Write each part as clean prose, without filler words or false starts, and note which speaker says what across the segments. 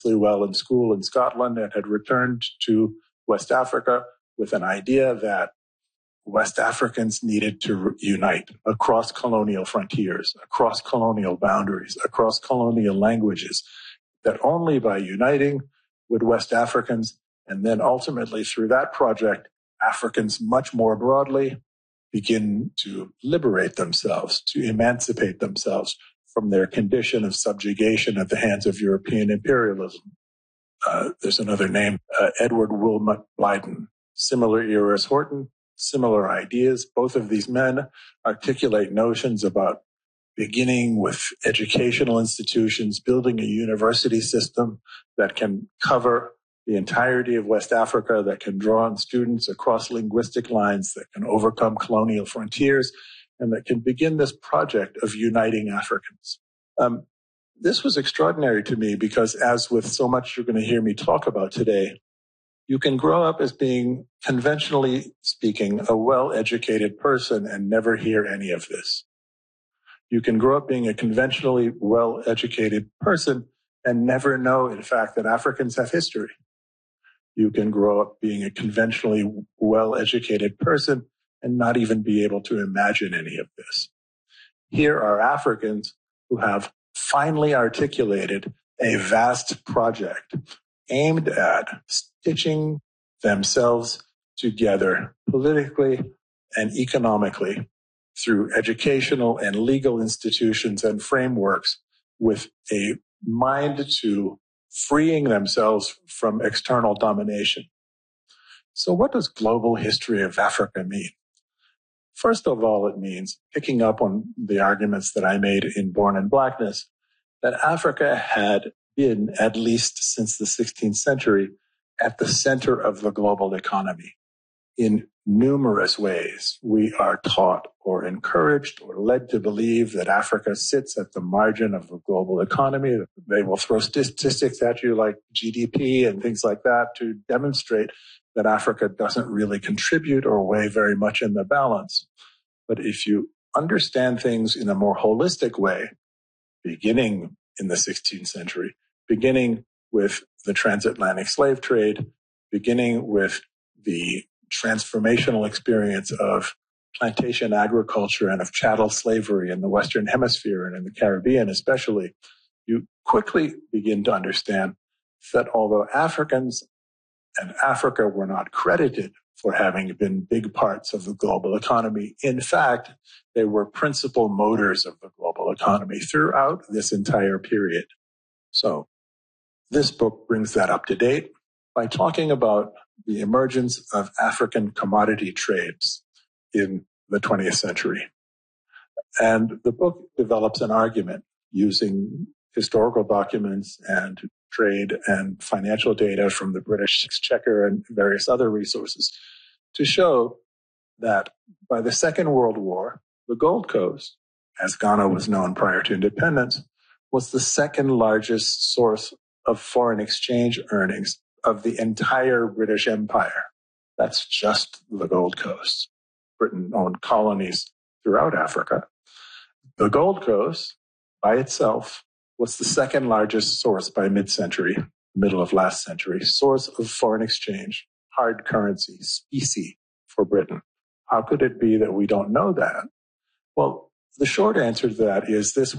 Speaker 1: well in school in Scotland and had returned to West Africa with an idea that West Africans needed to unite across colonial frontiers, across colonial boundaries, across colonial languages, that only by uniting would West Africans, and then ultimately through that project, Africans much more broadly, begin to liberate themselves, to emancipate themselves from their condition of subjugation at the hands of European imperialism. There's another name, Edward Wilmot Blyden, similar era as Horton, similar ideas. Both of these men articulate notions about beginning with educational institutions, building a university system that can cover the entirety of West Africa, that can draw on students across linguistic lines, that can overcome colonial frontiers, and that can begin this project of uniting Africans. This was extraordinary to me because, as with so much you're going to hear me talk about today, you can grow up as being, conventionally speaking, a well-educated person and never hear any of this. You can grow up being a conventionally well-educated person and never know, in fact, that Africans have history. You can grow up being a conventionally well-educated person and not even be able to imagine any of this. Here are Africans who have finally articulated a vast project aimed at stitching themselves together politically and economically through educational and legal institutions and frameworks with a mind to freeing themselves from external domination. So what does global history of Africa mean? First of all, it means, picking up on the arguments that I made in Born in Blackness, that Africa had been, at least since the 16th century, at the center of the global economy in numerous ways. We are taught or encouraged or led to believe that Africa sits at the margin of the global economy. They will throw statistics at you like GDP and things like that to demonstrate that Africa doesn't really contribute or weigh very much in the balance. But if you understand things in a more holistic way, beginning in the 16th century, beginning with the transatlantic slave trade, beginning with the transformational experience of plantation agriculture and of chattel slavery in the Western Hemisphere and in the Caribbean especially, you quickly begin to understand that although Africans and Africa were not credited for having been big parts of the global economy, in fact, they were principal motors of the global economy throughout this entire period. So this book brings that up to date by talking about the emergence of African commodity trades in the 20th century. And the book develops an argument using historical documents and trade and financial data from the British Exchequer and various other resources to show that by the Second World War, the Gold Coast, as Ghana was known prior to independence, was the second largest source of foreign exchange earnings of the entire British Empire. That's just the Gold Coast. Britain owned colonies throughout Africa. The Gold Coast, by itself, was the second largest source by mid-century, middle of last century, source of foreign exchange, hard currency, specie for Britain. How could it be that we don't know that? Well, the short answer to that is this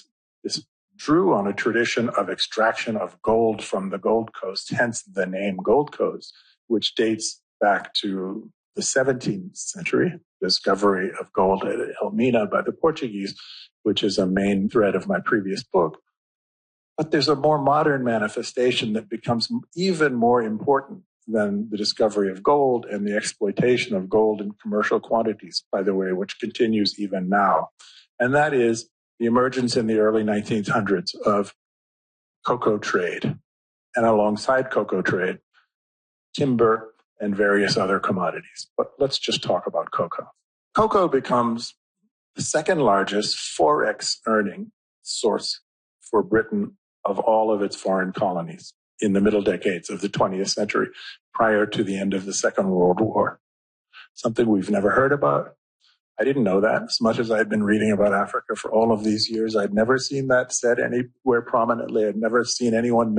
Speaker 1: drew on a tradition of extraction of gold from the Gold Coast, hence the name Gold Coast, which dates back to the 17th century, discovery of gold at Elmina by the Portuguese, which is a main thread of my previous book. But there's a more modern manifestation that becomes even more important than the discovery of gold and the exploitation of gold in commercial quantities, by the way, which continues even now. And that is the emergence in the early 1900s of cocoa trade, and alongside cocoa trade, timber and various other commodities. But let's just talk about cocoa. Cocoa becomes the second largest forex earning source for Britain of all of its foreign colonies in the middle decades of the 20th century, prior to the end of the Second World War. Something we've never heard about. I didn't know that. As much as I'd been reading about Africa for all of these years, I'd never seen that said anywhere prominently. I'd never seen anyone make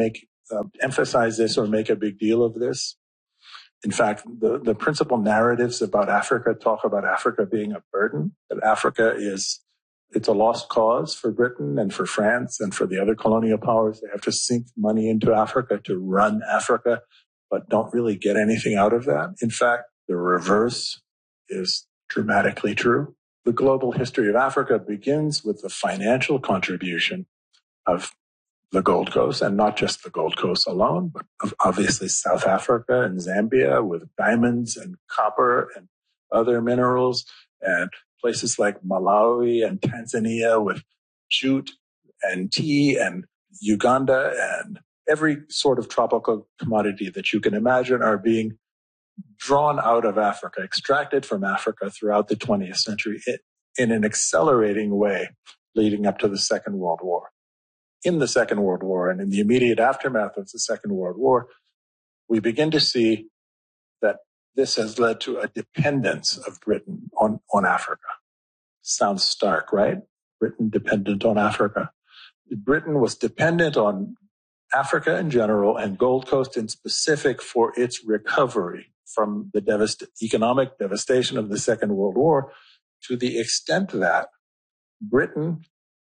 Speaker 1: emphasize this or make a big deal of this. In fact, the principal narratives about Africa talk about Africa being a burden, that it's a lost cause for Britain and for France and for the other colonial powers. They have to sink money into Africa to run Africa, but don't really get anything out of that. In fact, the reverse is dramatically true. The global history of Africa begins with the financial contribution of the Gold Coast, and not just the Gold Coast alone, but obviously South Africa and Zambia with diamonds and copper and other minerals, and places like Malawi and Tanzania with jute and tea, and Uganda and every sort of tropical commodity that you can imagine are being drawn out of Africa, extracted from Africa throughout the 20th century in an accelerating way leading up to the Second World War. In the Second World War and in the immediate aftermath of the Second World War, we begin to see that this has led to a dependence of Britain on Africa. Sounds stark, right? Britain dependent on Africa. Britain was dependent on Africa in general and Gold Coast in specific for its recovery from the economic devastation of the Second World War, to the extent that Britain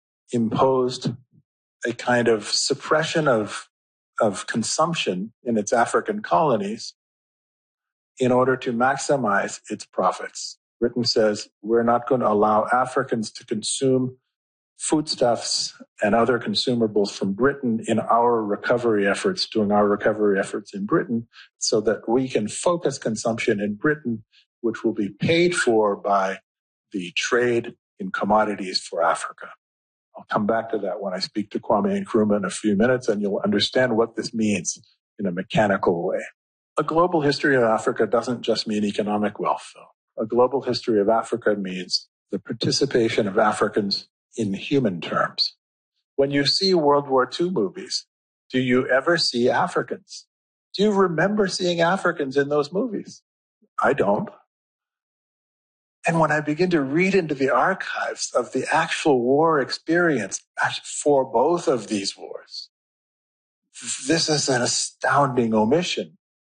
Speaker 1: imposed a kind of suppression of consumption in its African colonies in order to maximize its profits. Britain says, we're not going to allow Africans to consume foodstuffs and other consumables from Britain in our recovery efforts, doing our recovery efforts in Britain, so that we can focus consumption in Britain, which will be paid for by the trade in commodities for Africa. I'll come back to that when I speak to Kwame Nkrumah in a few minutes, and you'll understand what this means in a mechanical way. A global history of Africa doesn't just mean economic wealth, though. A global history of Africa means the participation of Africans in human terms. When you see World War II movies, do you ever see Africans? Do you remember seeing Africans in those movies? I don't. And when I begin to read into the archives of the actual war experience for both of these wars, this is an astounding omission.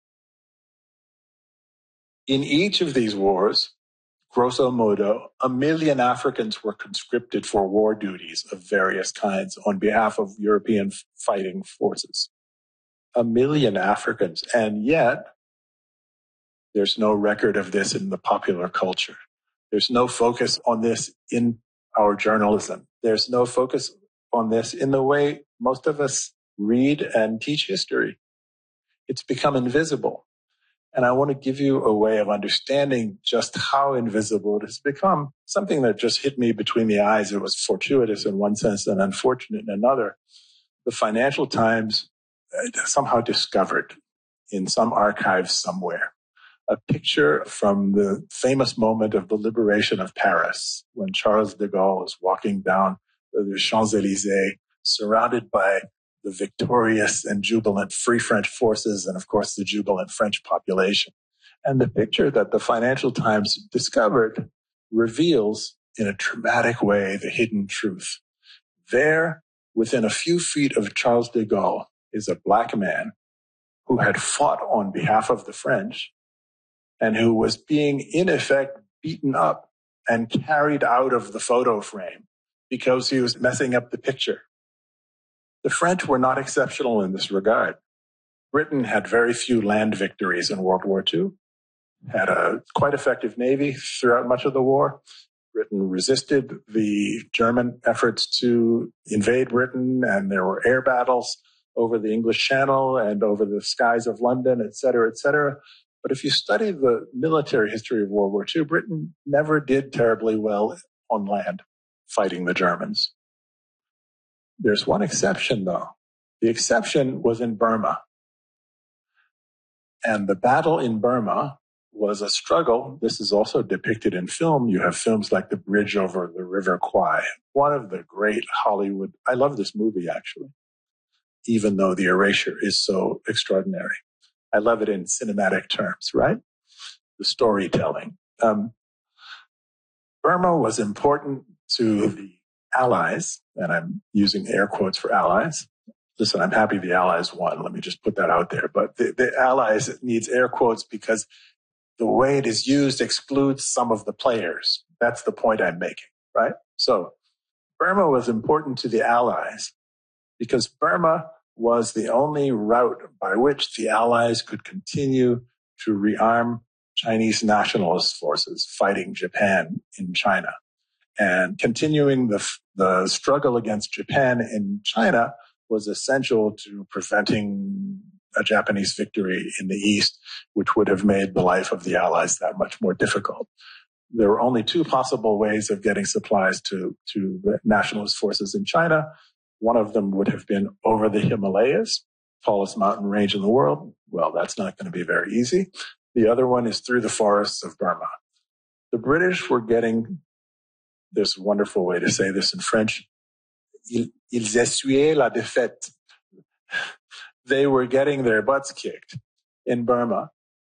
Speaker 1: In each of these wars, grosso modo, 1 million Africans were conscripted for war duties of various kinds on behalf of European fighting forces. 1 million Africans. And yet, there's no record of this in the popular culture. There's no focus on this in our journalism. There's no focus on this in the way most of us read and teach history. It's become invisible. And I want to give you a way of understanding just how invisible it has become. Something that just hit me between the eyes. It was fortuitous in one sense and unfortunate in another. The Financial Times somehow discovered in some archive somewhere a picture from the famous moment of the liberation of Paris, when Charles de Gaulle is walking down the Champs-Élysées, surrounded by the victorious and jubilant Free French forces and, of course, the jubilant French population. And the picture that the Financial Times discovered reveals in a dramatic way the hidden truth. There, within a few feet of Charles de Gaulle, is a black man who had fought on behalf of the French and who was being, in effect, beaten up and carried out of the photo frame because he was messing up the picture. The French were not exceptional in this regard. Britain had very few land victories in World War II, had a quite effective navy throughout much of the war. Britain resisted the German efforts to invade Britain, and there were air battles over the English Channel and over the skies of London, et cetera, et cetera. But if you study the military history of World War II, Britain never did terribly well on land fighting the Germans. There's one exception, though. The exception was in Burma. And the battle in Burma was a struggle. This is also depicted in film. You have films like The Bridge Over the River Kwai, one of the great Hollywood. I love this movie, actually, even though the erasure is so extraordinary. I love it in cinematic terms, right? The storytelling. Burma was important to the Allies, and I'm using air quotes for Allies, listen, I'm happy the Allies won. Let me just put that out there. But the Allies, it needs air quotes because the way it is used excludes some of the players. That's the point I'm making, right? So Burma was important to the Allies because Burma was the only route by which the Allies could continue to rearm Chinese nationalist forces fighting Japan in China. And continuing the struggle against Japan in China was essential to preventing a Japanese victory in the East, which would have made the life of the Allies that much more difficult. There were only two possible ways of getting supplies to nationalist forces in China. One of them would have been over the Himalayas, tallest mountain range in the world. Well, that's not going to be very easy. The other one is through the forests of Burma. The British were getting this wonderful way to say this in French. Ils essuyaient la défaite. They were getting their butts kicked in Burma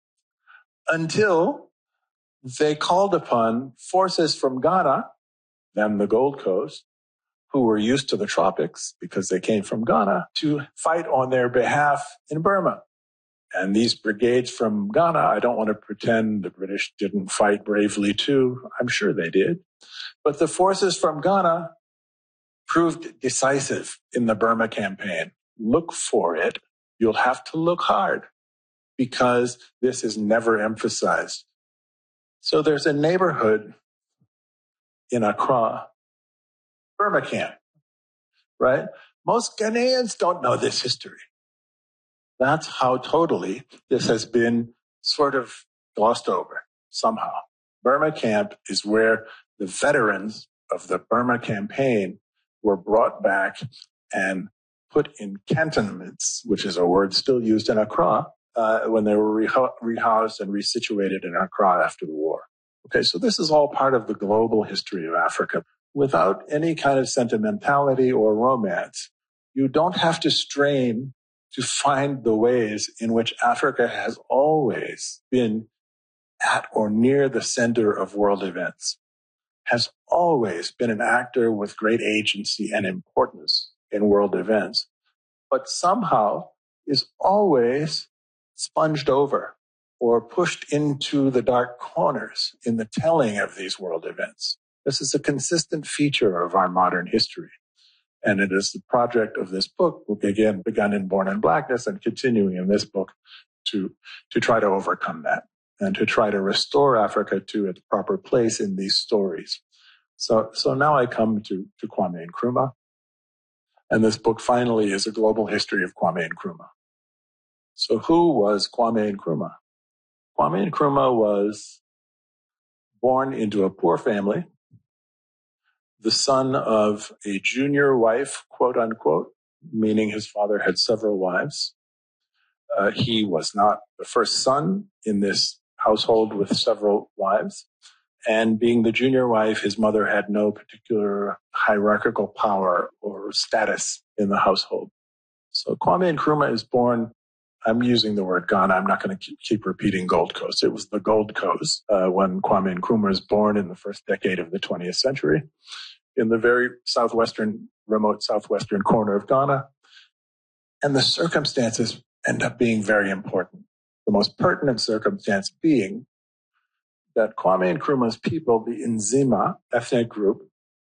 Speaker 1: until they called upon forces from Ghana, then the Gold Coast, who were used to the tropics because they came from Ghana, to fight on their behalf in Burma. And these brigades from Ghana, I don't want to pretend the British didn't fight bravely too. I'm sure they did. But the forces from Ghana proved decisive in the Burma campaign. Look for it. You'll have to look hard because this is never emphasized. So there's a neighborhood in Accra, Burma camp, right? Most Ghanaians don't know this history. That's how totally this has been sort of glossed over somehow. Burma camp is where the veterans of the Burma campaign were brought back and put in cantonments, which is a word still used in Accra, when they were rehoused and resituated in Accra after the war. Okay, so this is all part of the global history of Africa without any kind of sentimentality or romance. You don't have to strain to find the ways in which Africa has always been at or near the center of world events, has always been an actor with great agency and importance in world events, but somehow is always sponged over or pushed into the dark corners in the telling of these world events. This is a consistent feature of our modern history. And it is the project of this book, again, begun in Born in Blackness and continuing in this book to try to overcome that and to try to restore Africa to its proper place in these stories. So now I come to Kwame Nkrumah. And this book finally is a global history of Kwame Nkrumah. So who was Kwame Nkrumah? Kwame Nkrumah was born into a poor family, the son of a junior wife, quote unquote, meaning his father had several wives. He was not the first son in this household with several wives. And being the junior wife, his mother had no particular hierarchical power or status in the household. So Kwame Nkrumah is born, I'm using the word Ghana, I'm not going to keep repeating Gold Coast. It was the Gold Coast when Kwame Nkrumah was born in the first decade of the 20th century in the very remote southwestern corner of Ghana. And the circumstances end up being very important. The most pertinent circumstance being that Kwame Nkrumah's people, the Nzima ethnic group,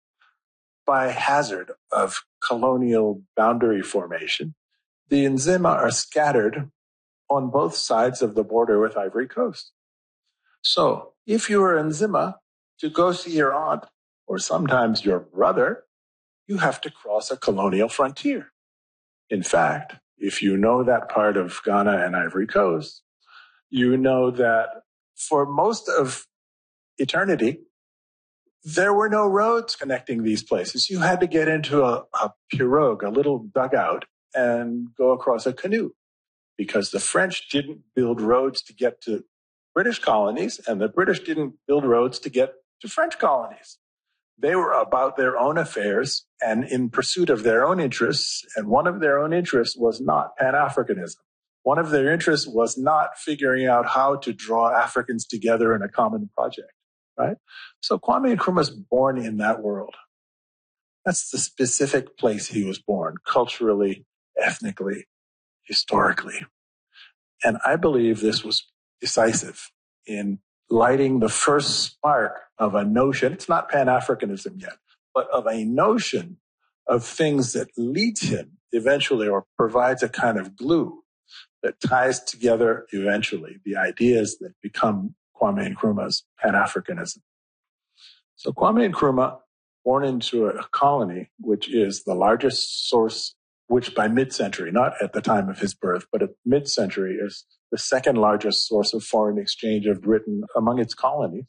Speaker 1: by hazard of colonial boundary formation, the Nzima are scattered on both sides of the border with Ivory Coast. So if you are Nzima, to go see your aunt, or sometimes your brother, you have to cross a colonial frontier. In fact, if you know that part of Ghana and Ivory Coast, you know that for most of eternity, there were no roads connecting these places. You had to get into a pirogue, a little dugout, and go across a canoe because the French didn't build roads to get to British colonies, and the British didn't build roads to get to French colonies. They were about their own affairs and in pursuit of their own interests, and one of their own interests was not Pan-Africanism. One of their interests was not figuring out how to draw Africans together in a common project, right? So Kwame Nkrumah was born in that world. That's the specific place he was born, culturally, ethnically, historically. And I believe this was decisive in lighting the first spark of a notion. It's not Pan-Africanism yet, but of a notion of things that leads him eventually, or provides a kind of glue that ties together eventually the ideas that become Kwame Nkrumah's Pan-Africanism. So Kwame Nkrumah, born into a colony, which is the largest source, which by mid-century, not at the time of his birth, but at mid-century is the second largest source of foreign exchange of Britain among its colonies.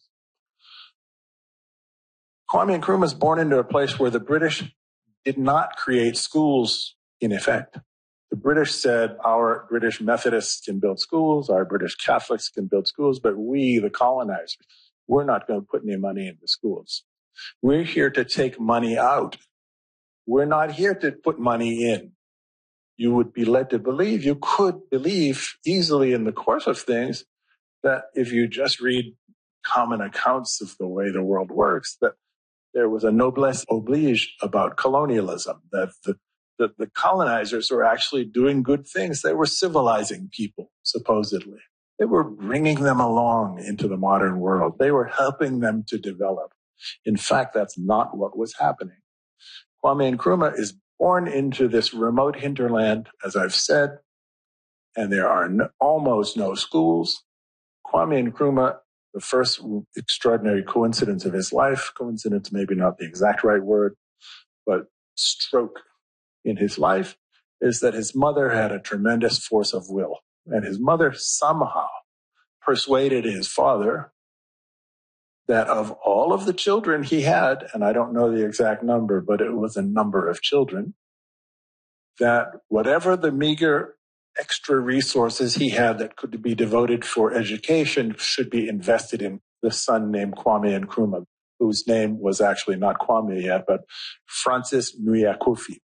Speaker 1: Kwame Nkrumah is born into a place where the British did not create schools in effect. The British said, our British Methodists can build schools, our British Catholics can build schools, but we, the colonizers, we're not going to put any money into schools. We're here to take money out. We're not here to put money in. You would be led to believe, you could believe easily in the course of things, that if you just read common accounts of the way the world works, that there was a noblesse oblige about colonialism, that the colonizers were actually doing good things. They were civilizing people, supposedly. They were bringing them along into the modern world. They were helping them to develop. In fact, that's not what was happening. Kwame Nkrumah is born into this remote hinterland, as I've said, and there are almost no schools. Kwame Nkrumah, the first extraordinary coincidence of his life, coincidence maybe not the exact right word, but stroke in his life, is that his mother had a tremendous force of will. And his mother somehow persuaded his father that of all of the children he had, and I don't know the exact number, but it was a number of children, that whatever the meager extra resources he had that could be devoted for education should be invested in the son named Kwame Nkrumah, whose name was actually not Kwame yet, but Francis Nwia Kofi.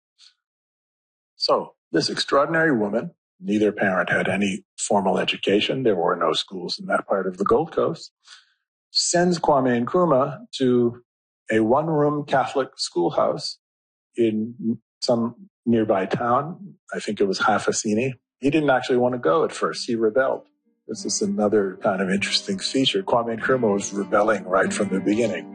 Speaker 1: So this extraordinary woman, neither parent had any formal education. There were no schools in that part of the Gold Coast. Sends Kwame Nkrumah to a one-room Catholic schoolhouse in some nearby town. I think it was Hafasini. He didn't actually want to go at first. He rebelled. This is another kind of interesting feature. Kwame Nkrumah was rebelling right from the beginning.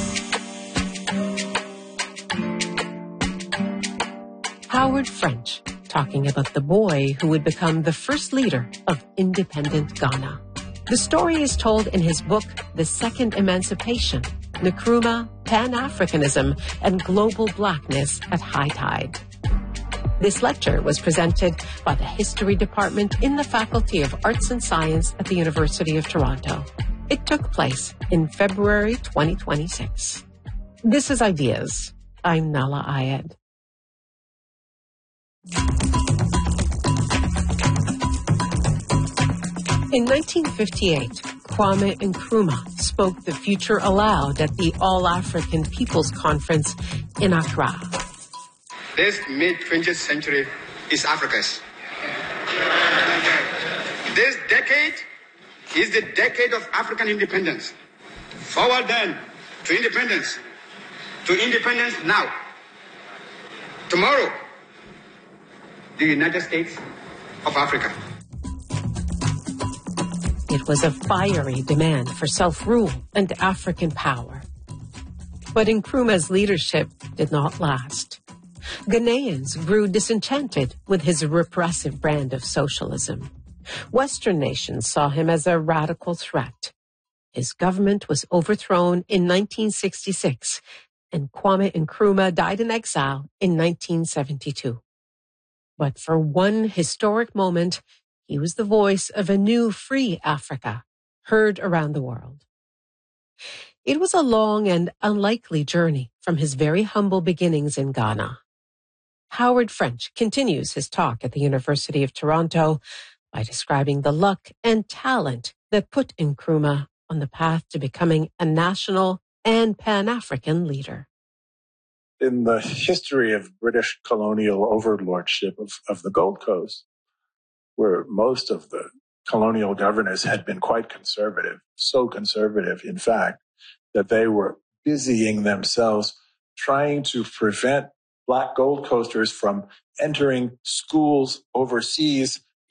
Speaker 2: Howard French, talking about the boy who would become the first leader of independent Ghana. The story is told in his book, The Second Emancipation, Nkrumah, Pan-Africanism, and Global Blackness at High Tide. This lecture was presented by the History Department in the Faculty of Arts and Science at the University of Toronto. It took place in February 2026. This is Ideas. I'm Nahlah Ayed. In 1958, Kwame Nkrumah spoke the future aloud at the All-African People's Conference in Accra.
Speaker 3: This mid-20th century is Africa's. This decade is the decade of African independence. Forward then to independence now. Tomorrow, the United States of Africa.
Speaker 2: It was a fiery demand for self-rule and African power. But Nkrumah's leadership did not last. Ghanaians grew disenchanted with his repressive brand of socialism. Western nations saw him as a radical threat. His government was overthrown in 1966, and Kwame Nkrumah died in exile in 1972. But for one historic moment, he was the voice of a new free Africa, heard around the world. It was a long and unlikely journey from his very humble beginnings in Ghana. Howard French continues his talk at the University of Toronto by describing the luck and talent that put Nkrumah on the path to becoming a national and Pan-African leader.
Speaker 1: In the history of British colonial overlordship of the Gold Coast, where most of the colonial governors had been quite conservative, so conservative, in fact, that they were busying themselves trying to prevent Black Gold Coasters from entering schools overseas